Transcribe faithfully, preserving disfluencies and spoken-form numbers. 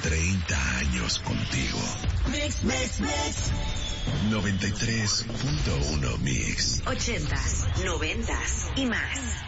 treinta años contigo. Mix, mix, mix. noventa y tres punto uno Mix. Ochentas, noventas y más.